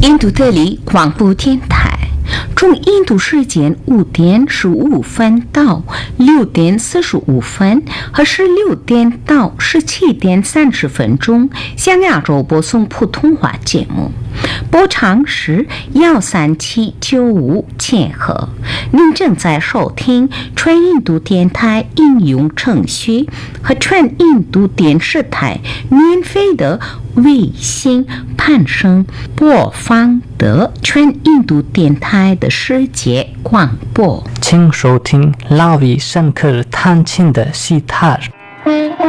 印度德里广播电台，从印度时间5点15分到6点45分和16点到17点30分钟，向亚洲播送普通话节目。波长是13795千赫。您正在收听全印度电台应用程序和全印度电视台免费的卫星攀升播放的全印度电台的世界广播。 请收听拉维申克弹琴的西塔尔。